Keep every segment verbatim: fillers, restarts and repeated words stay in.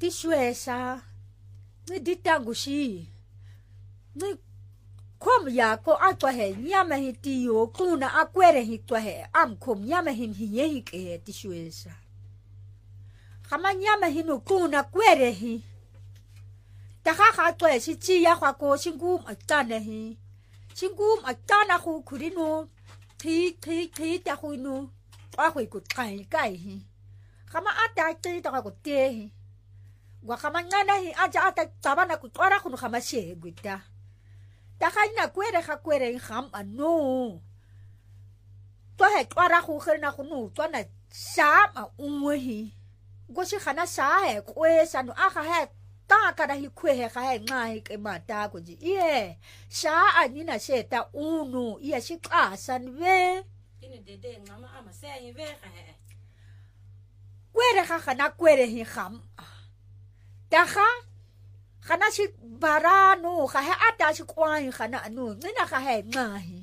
tishwesa ni ditangushi ni kom ya ko atwa he nyama hitiyo kuna akwere hitwa he am kom nyama hin hiye hike tishwesa kama nyama hinu kuna kwere hi takaka atwa si chi ya kwa ko singum atane hi singum atana ku kurino thi thi thi ta ku nu a ku ku kai kai hi kama ata ti ta ku te hi gwa kama ngana hi aja ata tabana ku twara ku kama she guta takanya kwere ka kwere ham anu to he twara ku khana ku nu to na sa ma umhi go si khana sa he kwe sa nu aka he ta ka da hi kwe he ka he ngai ke mata ku ji ye sa ani na she ta unu ye si ka san ve ini dede ngama ama se yin ve ka he kwere ka khana kwere hi ham ta kha khana si barano kha he ata si kwai khana anu ngina kha he ngai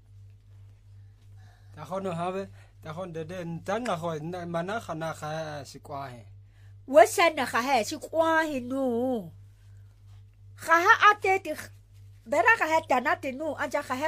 ta khono have ta khon de de ntanga kho mana khana kha si kwai wasana kha he si kwai nu kha ha ate ti bera kha he tanate nu anja kha he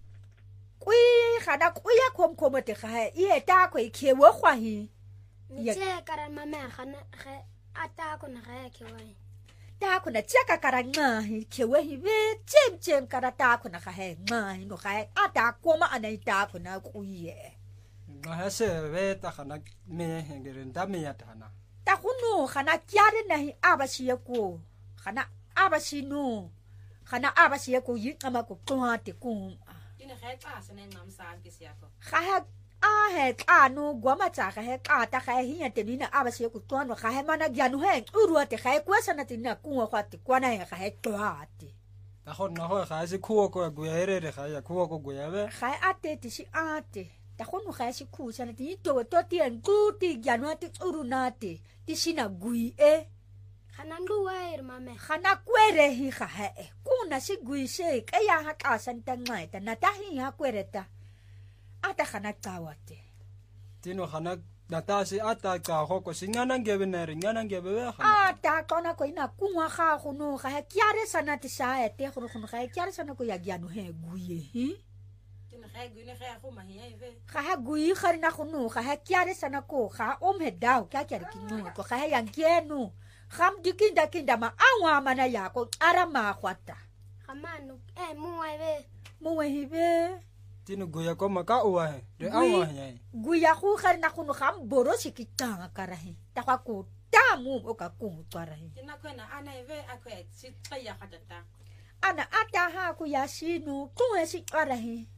kui khana kuya khom khom te kha he ye ta ko ke wo khwa hi ni che karan mama khana kha ata ko na kha ke wai ta kuna chaka karanga hi kewe hi ve chem chem kara ta kuna ka he ngai no ka ata ko ma anai ta kuna ku ye no ha se ve ta khana me ngere nda me ya ta na ta kunu khana kyare na hi abasi ko khana abasi no khana abasi ko yi ama ko twa te ku ini kha ka sa ne ngam sa ke sia ko kha he a he ka no gwa ma cha ka he ka ta kha hi ya te ni na abasi ko twa no kha he mana gya no he uru te kha ko sa na te na ku wa te kwa na kha he twa te ta khon na ho kha se khu ko gu ya re re kha ya khu ko gu ya ve kha ate ti si ate ta khonu kha si khu sa na ti to to ti an ku ti gya no te uru na te ti sina gui e khana ndu wai mama khana kwere hi kha he ku na si gui se ka ya ha ka san ta ngai ta na ta hi ha kwere ta ata khana tawate tino khana data si ata ka ho ko singana ngebe na ri ngana ngebe we khana ata kona ko ina ku wa kha khunu kha kyare sana ti sa e te khunu khunu kha kyare sana ko ya gya no he guye hi ini kha gu ni kha khu ma hi ve kha ha gui khari na khunu kha ha kyare sana ko kha om he dau ka kyare ki no ko kha ya ngenu kham dikinda kinda ma awa mana ya ko ara ma khwata khamanu e mu wai ve mu we hi ve tino goya ko maka uwa he de awa he guya khu khari na khunu kham boro sikita ka rahi ta kwa ko tamu o ka ku twara hi ina ko na ana ve akwe si taya khata ta ana ata ha ku ya sinu ku he si twara hi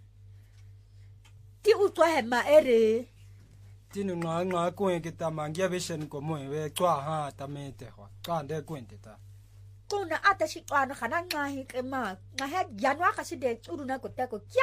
ti u twa he ma ere tino nga nga ko e kita mangia vision ko mo we twa ha ta me te ho ka de kwente ta kuna ata si twa na khana nga hi ke ma nga he yanwa ka si de uru na ko ta ko